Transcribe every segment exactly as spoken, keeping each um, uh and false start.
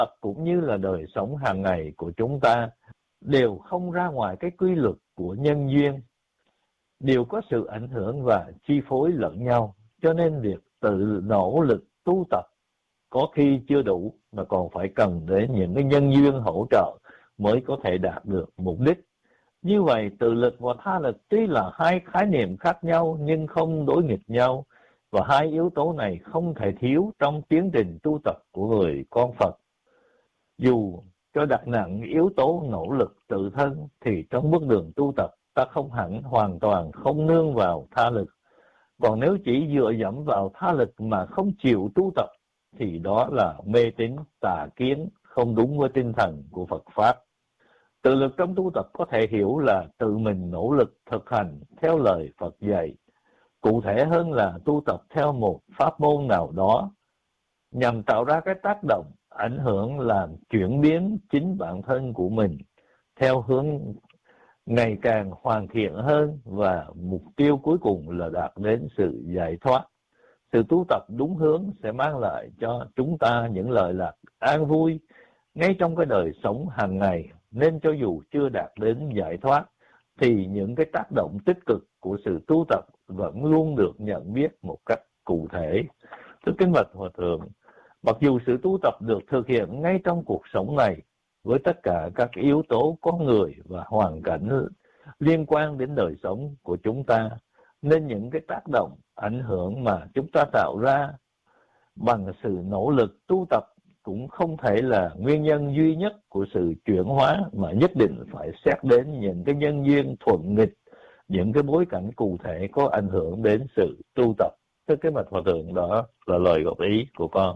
tập cũng như là đời sống hàng ngày của chúng ta đều không ra ngoài cái quy luật của nhân duyên, đều có sự ảnh hưởng và chi phối lẫn nhau. Cho nên việc tự nỗ lực tu tập có khi chưa đủ, mà còn phải cần đến những cái nhân duyên hỗ trợ mới có thể đạt được mục đích. Như vậy, tự lực và tha lực tuy là hai khái niệm khác nhau nhưng không đối nghịch nhau, và hai yếu tố này không thể thiếu trong tiến trình tu tập của người con Phật. Dù cho đặt nặng yếu tố nỗ lực tự thân thì trong bước đường tu tập ta không hẳn hoàn toàn không nương vào tha lực. Còn nếu chỉ dựa dẫm vào tha lực mà không chịu tu tập thì đó là mê tín tà kiến, không đúng với tinh thần của Phật Pháp. Tự lực trong tu tập có thể hiểu là tự mình nỗ lực thực hành theo lời Phật dạy, cụ thể hơn là tu tập theo một pháp môn nào đó, nhằm tạo ra cái tác động, ảnh hưởng làm chuyển biến chính bản thân của mình theo hướng ngày càng hoàn thiện hơn, và mục tiêu cuối cùng là đạt đến sự giải thoát. Sự tu tập đúng hướng sẽ mang lại cho chúng ta những lợi lạc an vui ngay trong cái đời sống hàng ngày, nên cho dù chưa đạt đến giải thoát thì những cái tác động tích cực của sự tu tập vẫn luôn được nhận biết một cách cụ thể. Thưa kính bạch Hòa Thượng, mặc dù sự tu tập được thực hiện ngay trong cuộc sống này với tất cả các yếu tố con người và hoàn cảnh liên quan đến đời sống của chúng ta, nên những cái tác động, ảnh hưởng mà chúng ta tạo ra bằng sự nỗ lực tu tập cũng không thể là nguyên nhân duy nhất của sự chuyển hóa, mà nhất định phải xét đến những cái nhân duyên thuận nghịch, những cái bối cảnh cụ thể có ảnh hưởng đến sự tu tập. Thưa cái bạch Hòa Thượng, đó là lời góp ý của con.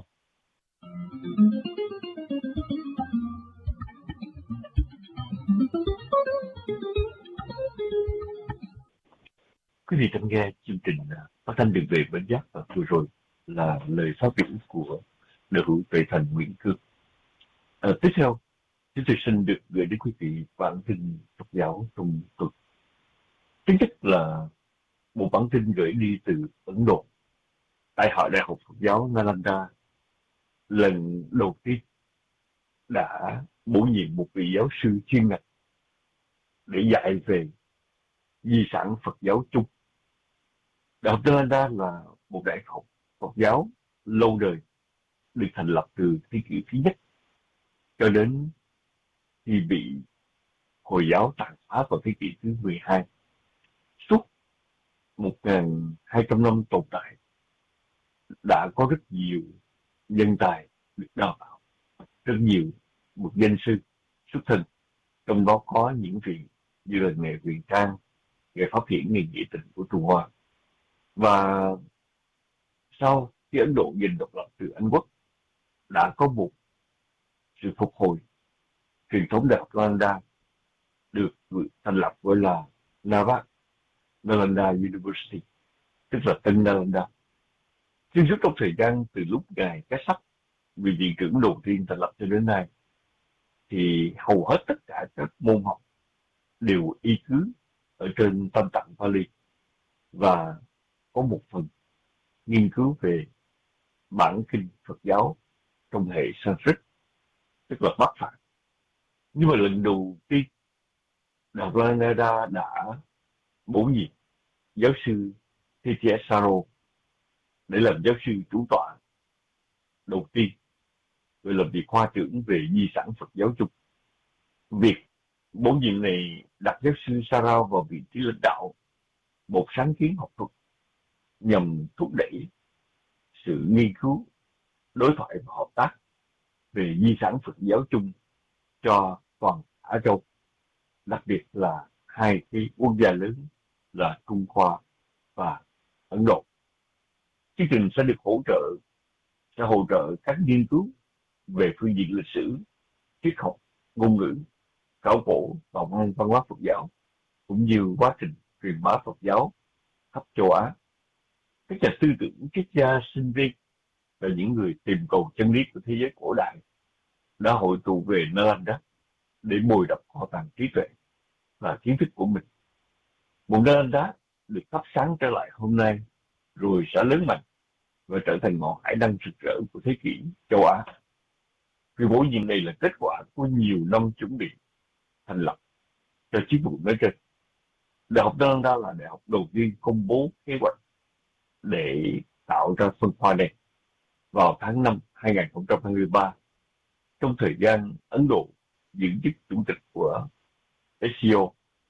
Quý vị đang nghe chương trình phát thanh đường về Bến Giác, và vừa rồi là lời phát biểu của Đạo hữu Tuệ Thành Nguyễn Cương. À, tiếp theo, chúng tôi xin được gửi đến quý vị bản tin Phật giáo trong tuần. Thứ nhất là một bản tin gửi đi từ Ấn Độ. Tại Hội Đại học Phật giáo Nalanda lần đầu tiên đã bổ nhiệm một vị giáo sư chuyên ngành để dạy về di sản Phật giáo chung. Đại học Nalanda là một đại học Phật giáo lâu đời, được thành lập từ thế kỷ thứ nhất cho đến khi bị Hồi giáo tàn phá vào thế kỷ thứ mười hai. Suốt một nghìn hai trăm năm tồn tại, đã có rất nhiều nhân tài được đào tạo, rất nhiều bậc danh sư xuất thân, trong đó có những vị như là Ngài Huyền Trang, Ngài Pháp Hiển, Ngài Nghĩa Tịnh của Trung Hoa. Và sau khi Ấn Độ giành độc lập từ Anh Quốc, đã có một sự phục hồi truyền thống Đại học Nalanda được thành lập gọi là Nava Nalanda University, tức là Tân Nalanda. Xuyên suốt trong thời gian từ lúc Ngài Cái Sắc, vị viện trưởng đầu tiên thành lập cho đến nay, thì hầu hết tất cả các môn học đều y cứ ở trên Tam Tạng Pali, và có một phần nghiên cứu về bản kinh Phật giáo trong hệ Sanskrit, tức là Bát Phạn. Nhưng mà lần đầu tiên Đại học Nalanda đã bổ nhiệm giáo sư tê tê ét Saro để làm giáo sư chủ tọa đầu tiên, rồi làm việc khoa trưởng về di sản Phật giáo chung. Việc bổ nhiệm này đặt giáo sư Saro vào vị trí lãnh đạo một sáng kiến học thuật nhằm thúc đẩy sự nghiên cứu, đối thoại và hợp tác về di sản Phật giáo chung cho toàn Á Châu, đặc biệt là hai cái quốc gia lớn là Trung Hoa và Ấn Độ. Chương trình sẽ được hỗ trợ sẽ hỗ trợ các nghiên cứu về phương diện lịch sử, triết học, ngôn ngữ, khảo cổ và văn hóa Phật giáo, cũng như quá trình truyền bá Phật giáo khắp châu Á. Các nhà tư tưởng, triết gia, sinh viên và những người tìm cầu chân lý của thế giới cổ đại đã hội tụ về Nalanda để bồi đắp kho tàng trí tuệ và kiến thức của mình. Một Nalanda được thắp sáng trở lại hôm nay, rồi sẽ lớn mạnh và trở thành ngọn hải đăng rực rỡ của thế kỷ châu Á. Việc bổ nhiệm này là kết quả của nhiều năm chuẩn bị thành lập cho chức vụ nói trên. Đại học Nalanda là đại học đầu tiên công bố kế hoạch để tạo ra phân khoa này vào tháng năm hai không hai ba, trong thời gian Ấn Độ giữ chức chủ tịch của ét xê o.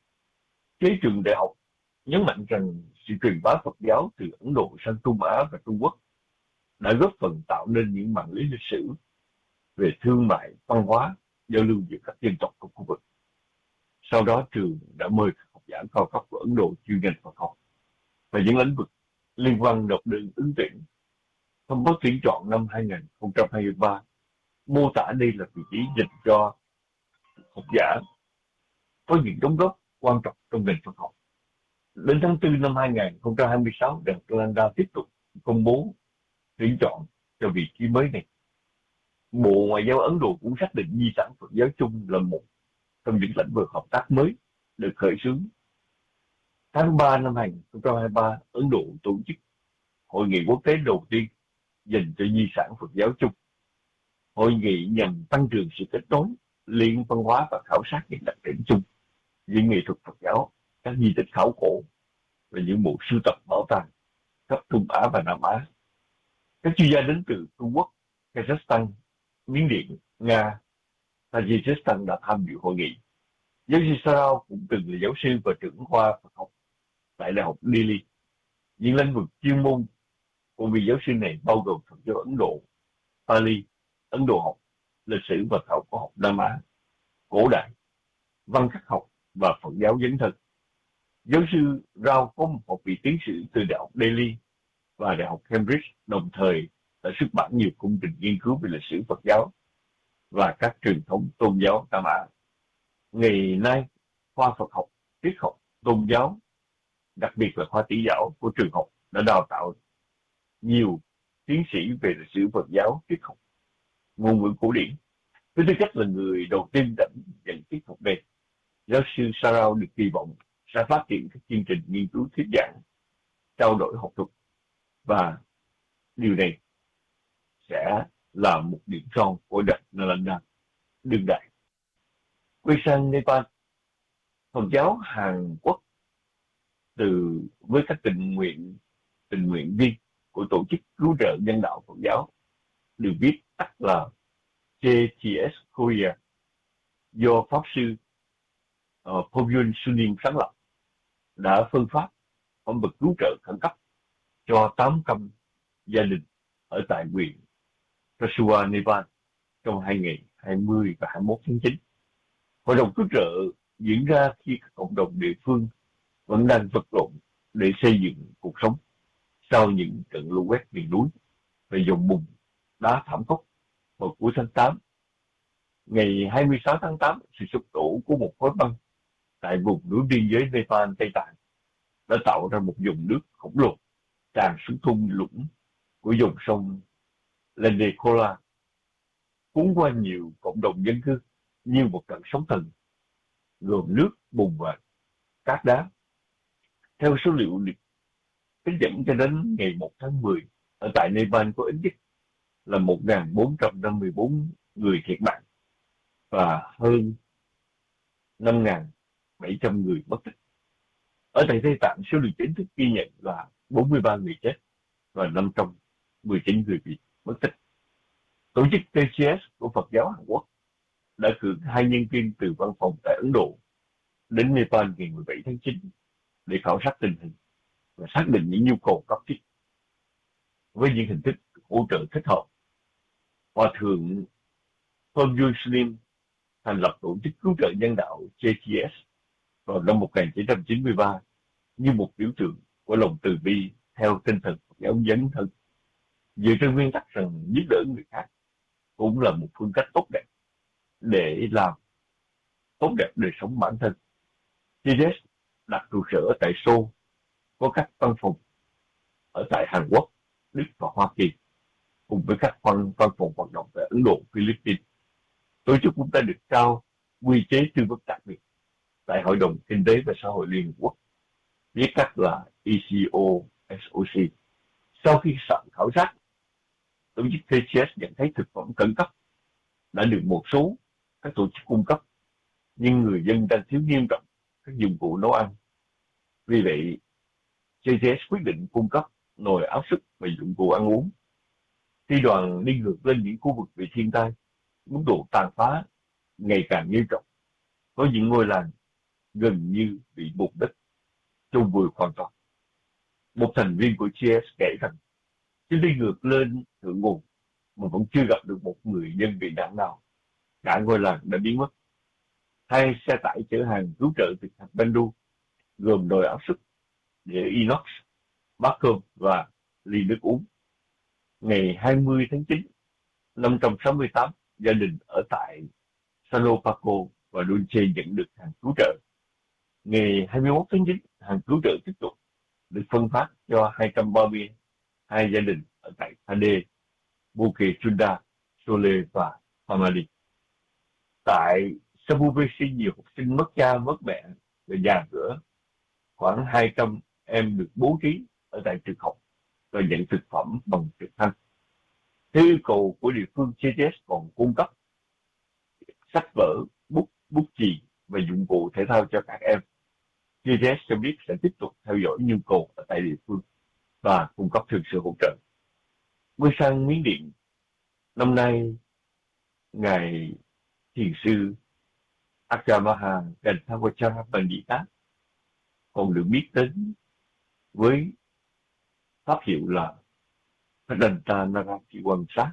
Kế trường đại học nhấn mạnh rằng sự truyền bá Phật giáo từ Ấn Độ sang Trung Á và Trung Quốc đã góp phần tạo nên những mạng lưới lịch sử về thương mại, văn hóa, giao lưu giữa các dân tộc của khu vực. Sau đó trường đã mời các học giả cao cấp của Ấn Độ chuyên ngành Phật học và những lĩnh vực liên quan nộp đơn ứng tuyển. Thông báo tuyển chọn năm hai không hai ba mô tả đây là vị trí dành cho học giả có những đóng góp quan trọng trong ngành Phật học. Đến tháng tư năm hai không hai sáu, Đại học Nalanda tiếp tục công bố tuyển chọn cho vị trí mới này. Bộ Ngoại giao Ấn Độ cũng xác định di sản Phật giáo chung là một trong những lĩnh vực hợp tác mới được khởi xướng. Tháng ba năm hai không hai ba, Ấn Độ tổ chức hội nghị quốc tế đầu tiên dành cho di sản Phật giáo chung. Hội nghị nhằm tăng cường sự kết nối, liên văn hóa và khảo sát những đặc điểm chung giữa nghệ thuật Phật giáo, các di tích khảo cổ và những bộ sưu tập bảo tàng khắp Trung Á và Nam Á. Các chuyên gia đến từ Trung Quốc, Kazakhstan, Miến Điện, Nga, Tajikistan đã tham dự hội nghị. Giáo sư Sarao cũng từng là giáo sư và trưởng khoa Phật học tại Đại học Delhi. Những lĩnh vực chuyên môn của vị giáo sư này bao gồm Phật giáo Ấn Độ, Pali, Ấn Độ học, lịch sử và khảo cổ học Nam Á, cổ đại, văn khắc học và Phật giáo dấn thân. Giáo sư Rao có một học vị tiến sĩ từ Đại học Delhi và Đại học Cambridge, đồng thời đã xuất bản nhiều công trình nghiên cứu về lịch sử Phật giáo và các truyền thống tôn giáo Nam Á. Ngày nay, khoa Phật học, triết học, tôn giáo, đặc biệt là khoa tỷ giáo của trường học đã đào tạo nhiều tiến sĩ về lịch sử Phật giáo, triết học, ngôn ngữ cổ điển. Với tư cách là người đầu tiên đảm nhận tiết học này, giáo sư Sarao được kỳ vọng sẽ phát triển các chương trình nghiên cứu thuyết giảng, trao đổi học thuật, và điều này sẽ là một điểm son của Đại học Nalanda đương đại. Quay sang Nepal, Phật giáo Hàn Quốc từ với các tình nguyện tình nguyện viên của tổ chức cứu trợ nhân đạo Phật giáo được viết tắt là J T S Korea do Pháp sư uh, Pobyun Sunim sáng lập, đã phân phát phẩm vật cứu trợ khẩn cấp cho tám trăm gia đình ở tại huyện Rasua, Nepal trong hai ngày hai mươi và hai mươi mốt tháng chín. Hoạt động cứu trợ diễn ra khi các cộng đồng địa phương vẫn đang vật lộn để xây dựng cuộc sống sau những trận lũ quét miền núi và dòng bùn đá thảm khốc vào cuối tháng tám. Ngày hai mươi sáu tháng tám, sự sụp đổ của một khối băng tại vùng núi biên giới Nepal Tây Tạng đã tạo ra một dòng nước khổng lồ tràn xuống thung lũng của dòng sông Landekola, cuốn qua nhiều cộng đồng dân cư như một trận sóng thần gồm nước, bùn và cát đá. Theo số liệu được tính dẫn cho đến ngày một tháng mười, ở tại Nepal có ít nhất là một nghìn bốn trăm năm mươi bốn người thiệt mạng và hơn năm nghìn bảy trăm người mất tích. Ở tại Tây Tạng, số liệu chính thức ghi nhận là bốn mươi ba người chết và năm trăm mười chín người bị mất tích. Tổ chức T C S của Phật giáo Hàn Quốc đã cử hai nhân viên từ văn phòng tại Ấn Độ đến Nepal ngày mười bảy tháng chín để khảo sát tình hình và xác định những nhu cầu cấp thiết với những hình thức hỗ trợ thích hợp. Hòa thượng Pobyun Sunim thành lập tổ chức cứu trợ nhân đạo J T S vào năm một nghìn chín trăm chín mươi ba như một biểu tượng của lòng từ bi theo tinh thần Phật giáo dấn thân, dựa trên nguyên tắc rằng giúp đỡ người khác cũng là một phương cách tốt đẹp để làm tốt đẹp đời sống bản thân. J T S đặt trụ sở tại Seoul, có các văn phòng ở tại Hàn Quốc, Đức và Hoa Kỳ, cùng với các văn, văn phòng hoạt động tại Ấn Độ, Philippines. Tổ chức cũng đã được trao quy chế tư vấn đặc biệt tại Hội đồng Kinh tế và Xã hội Liên Hợp Quốc, viết tắt là E C O S O C. Sau khi soạn khảo sát, tổ chức T C S nhận thấy thực phẩm khẩn cấp đã được một số các tổ chức cung cấp, nhưng người dân đang thiếu nghiêm trọng các dụng cụ nấu ăn. Vì vậy, giê tê ét quyết định cung cấp nồi áp suất và dụng cụ ăn uống. Khi đoàn đi ngược lên những khu vực bị thiên tai, mức độ tàn phá ngày càng nghiêm trọng. Có những ngôi làng gần như bị bùn đất chôn vùi hoàn toàn. Một thành viên của giê ét kể rằng, chúng đi ngược lên thượng nguồn mà vẫn chưa gặp được một người dân bị nạn nào. Cả ngôi làng đã biến mất. Hai xe tải chở hàng cứu trợ từ Kathmandu gồm nồi áp suất, đĩa inox, bát cơm và ly nước uống. Ngày hai mươi tháng chín, năm trăm sáu mươi tám gia đình ở tại Salopako và Dulce nhận được hàng cứu trợ. Ngày hai mươi mốt tháng chín, hàng cứu trợ tiếp tục được phân phát cho hai trăm ba mươi hai gia đình ở tại Thade, Buke Chunda, Sole và Famali. Tại Sabubesi, nhiều học sinh mất cha mất mẹ và nhà cửa. Khoảng hai trăm em được bố trí ở tại trường học và nhận thực phẩm bằng trực thăng. Theo yêu cầu của địa phương, giê tê ét còn cung cấp sách vở, bút, bút chì và dụng cụ thể thao cho các em. giê tê ét cho biết sẽ tiếp tục theo dõi nhu cầu ở tại địa phương và cung cấp thường sự hỗ trợ. Quay sang Miến Điện, năm nay Ngài Thiền sư Akamaha Ganthawachara Pandita còn được biết đến với pháp hiệu là Phadanta Narakiwamsa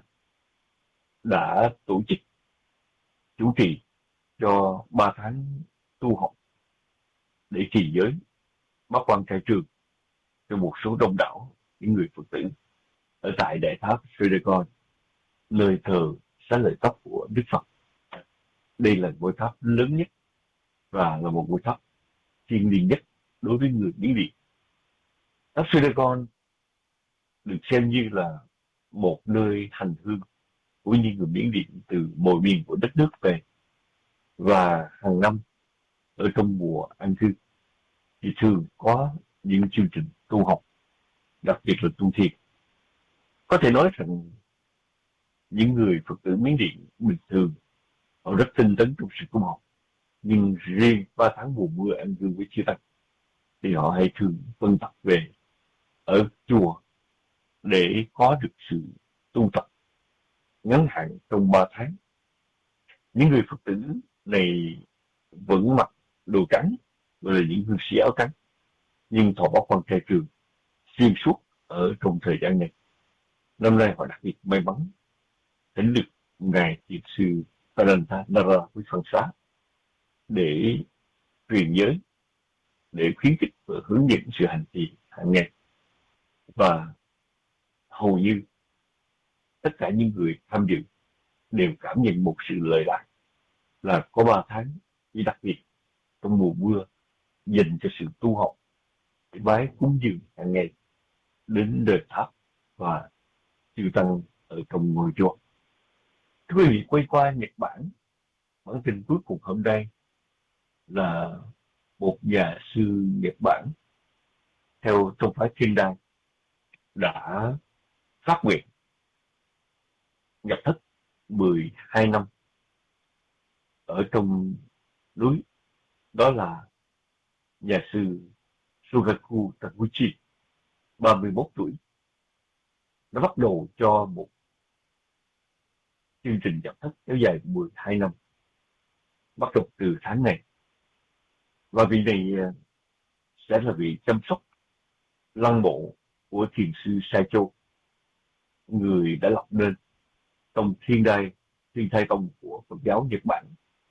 đã tổ chức chủ trì cho ba tháng tu học để trì giới bác quan trai trường cho một số đông đảo những người Phật tử ở tại Đại tháp Sridhar, nơi thờ xá lợi tóc của Đức Phật. Đây là ngôi tháp lớn nhất và là một ngôi tháp thiêng liêng nhất đối với người Miến Điện. Tháp Sridhar được xem như là một nơi hành hương của những người Miến Điện từ mọi miền của đất nước về, và hàng năm ở trong mùa an cư thì thường có những chương trình tu học, đặc biệt là tu thiền. Có thể nói rằng những người Phật tử Miến Điện bình thường họ rất tinh tấn trong sự tu học, nhưng riêng ba tháng mùa mưa an cư với chư tăng thì họ hay thường phân tập về ở chùa để có được sự tu tập ngắn hạn trong ba tháng. Những người Phật tử này vẫn mặc đồ trắng, gọi là những hương sĩ áo trắng, nhưng thọ bác quan trai trường xuyên suốt ở trong thời gian này. Năm nay họ đặc biệt may mắn thỉnh được Ngài Thiền sư Phadanta Nara với phần xá để truyền giới, để khuyến khích và hướng dẫn sự hành trì hàng ngày. Và hầu như tất cả những người tham dự đều cảm nhận một sự lợi lạc là có ba tháng chỉ đặc biệt trong mùa mưa dành cho sự tu học, để bái cúng dường hàng ngày đến đền tháp và chư tăng ở trong ngôi chùa. Thưa quý vị, quay qua Nhật Bản, bản tin cuối cùng hôm nay là một nhà sư Nhật Bản theo trong phái Thiên Đan đã phát nguyện nhập thất mười hai năm ở trong núi. Đó là nhà sư Shogaku Taguchi, ba mươi mốt tuổi. Nó bắt đầu cho một chương trình nhập thất kéo dài mười hai năm, bắt đầu từ tháng này. Và vị này sẽ là vị chăm sóc lăng mộ của thiền sư Saicho, người đã lập nên trong thiên đai, thiên thai tông của Phật giáo Nhật Bản.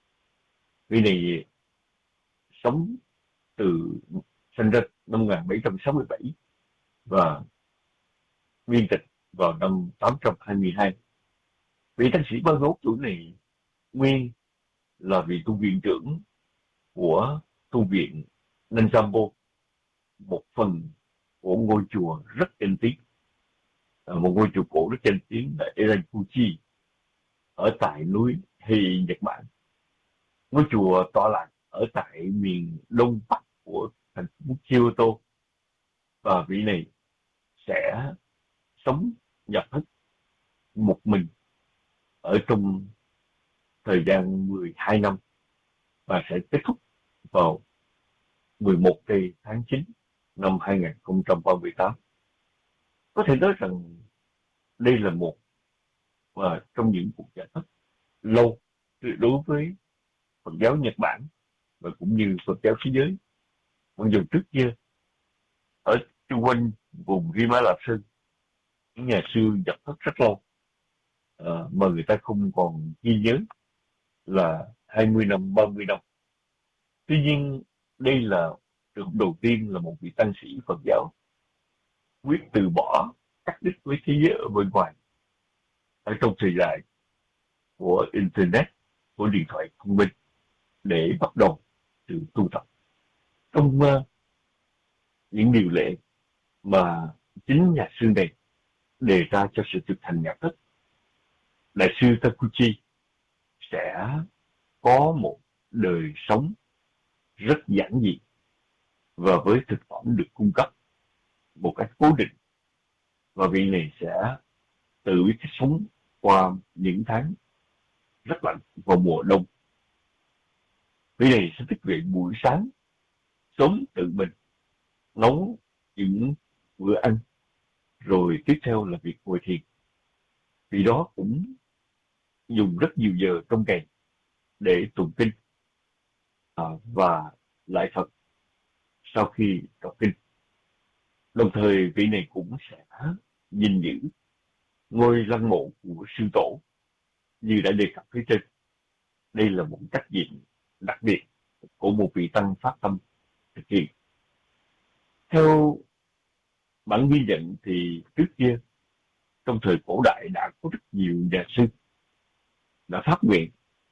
Vị này sống từ sinh ra năm một nghìn bảy trăm sáu mươi bảy và viên tịch vào năm tám trăm hai mươi hai. Vị tăng sĩ ba mươi mốt tuổi này nguyên là vị tu viện trưởng của tu viện Nanzambo, một phần của ngôi chùa rất danh tiếng, một ngôi chùa cổ rất danh tiếng là Eirankuchi ở tại núi Hei, Nhật Bản. Ngôi chùa tọa lạc ở tại miền đông bắc của thành phố Kyoto, và vị này sẽ sống nhập thất một mình ở trong thời gian mười hai năm và sẽ kết thúc vào mười một tây tháng chín năm hai nghìn không trăm ba mươi tám. Có thể nói rằng đây là một và trong những cuộc giải thích lâu đối với Phật giáo Nhật Bản và cũng như Phật giáo thế giới. Mặc dù trước kia ở xung quanh vùng Rima Lạp Sơn, những nhà sư dập thất rất lâu, à, mà người ta không còn ghi nhớ là hai mươi năm, ba mươi năm. Tuy nhiên, đây là trường hợp đầu tiên là một vị tăng sĩ Phật giáo quyết từ bỏ cắt đứt với thế giới ở bên ngoài ở trong thời đại của Internet, của điện thoại thông minh để bắt đầu sự tu tập. Trong uh, những điều lệ mà chính nhà sư này đề ra cho sự thực hành nhập thức, Đại sư Takuchi sẽ có một đời sống rất giản dị và với thực phẩm được cung cấp một cách cố định, và vị này sẽ tự biết cách sống qua những tháng rất lạnh vào mùa đông. Vị này sẽ thức dậy buổi sáng sớm, tự mình nấu những bữa ăn, rồi tiếp theo là việc ngồi thiền. Vì đó cũng dùng rất nhiều giờ trong ngày để tụng kinh à, và lại Phật sau khi đọc kinh. Đồng thời vị này cũng sẽ gìn giữ ngôi lăng mộ của sư tổ như đã đề cập phía trên. Đây là một trách nhiệm đặc biệt của một vị tăng phát tâm thực hiện. Theo bản ghi nhận thì trước kia trong thời cổ đại đã có rất nhiều nhà sư đã phát nguyện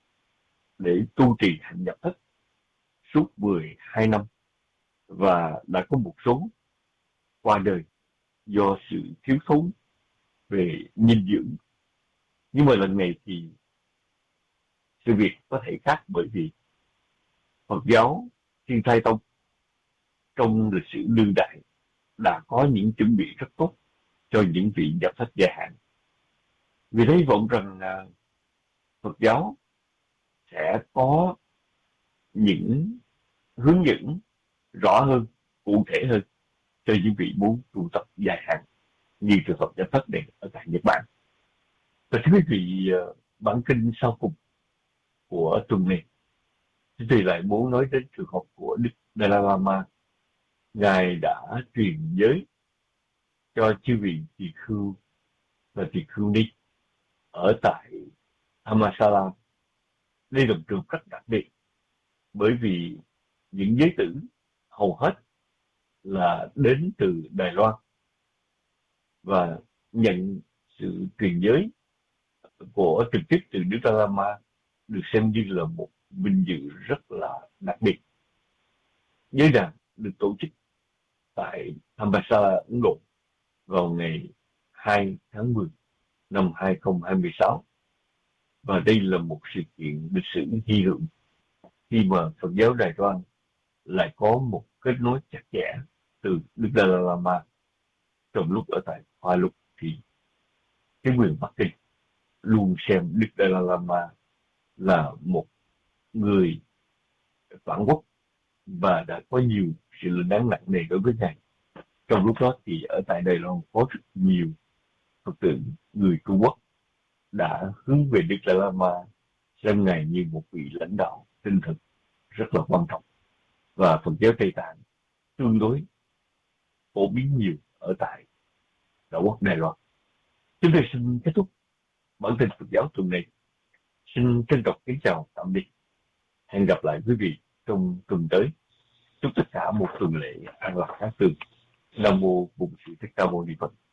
để tu trì hành nhập thất suốt mười hai năm, và đã có một số qua đời do sự thiếu thốn về dinh dưỡng. Nhưng mà lần này thì sự việc có thể khác, bởi vì Phật giáo Thiên Thai Tông trong lịch sử đương đại đã có những chuẩn bị rất tốt cho những vị nhập thất dài hạn. Vì thế hy vọng rằng Phật giáo sẽ có những hướng dẫn rõ hơn, cụ thể hơn cho những vị muốn tu tập dài hạn như trường hợp nhập thất này ở tại Nhật Bản. Và thưa quý vị, bản kinh sau cùng của tuần này, chúng tôi lại muốn nói đến trường hợp của Đức Dalai Lama. Ngài đã truyền giới cho chư vị tỳ khưu và tỳ khưu ni ở tại Dharamsala. Đây là một trường rất đặc biệt, bởi vì những giới tử hầu hết là đến từ Đài Loan và nhận sự truyền giới của trực tiếp từ Đức Dalai Lama được xem như là một vinh dự rất là đặc biệt. Giới đàn được tổ chức tại Dharamsala, Ấn Độ vào ngày hai tháng mười năm hai nghìn không trăm hai mươi sáu. Và đây là một sự kiện lịch sử hy hữu khi mà Phật giáo Đài Loan lại có một kết nối chặt chẽ từ Đức Dalai Lama. Trong lúc ở tại Hoa Lục thì cái quyền Bắc Kinh luôn xem Đức Dalai Lama là một người phản quốc và đã có nhiều sự lên án nặng nề đối với Ngài. Trong lúc đó thì ở tại Đài Loan có rất nhiều Phật tử người Trung Quốc đã hướng về Đức Dalai Lama, xem Ngài như một vị lãnh đạo tinh thần rất là quan trọng. Và Phật giáo Tây Tạng tương đối phổ biến nhiều ở tại Đảo quốc Đài Loan. Chúng tôi xin kết thúc bản tin Phật giáo tuần này. Xin trân trọng kính chào tạm biệt. Hẹn gặp lại quý vị trong tuần tới. Chúc tất cả một tuần lễ an lạc cát tường. Nam mô Bổn Sư Thích Ca Mâu Ni Phật.